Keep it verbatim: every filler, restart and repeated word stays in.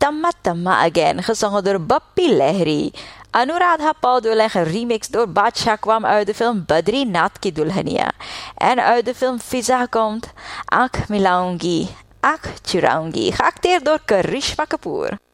Tamma Tamma Again, gezongen door Bappi Lahiri. Anuradha Paudel en geremixed door Badshah kwam uit de film Badri Nath Ki Dulhania. En uit de film Fiza komt Aankh Milaungi, Aankh Churaungi, geacteerd door Karishma Kapoor.